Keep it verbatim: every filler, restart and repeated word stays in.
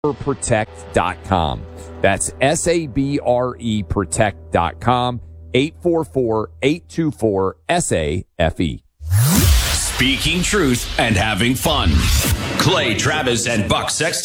protect dot com. That's S A B R E protect dot com. eight four four, eight two four, S A F E. Speaking truth and having fun. Clay Travis and Buck Sexton.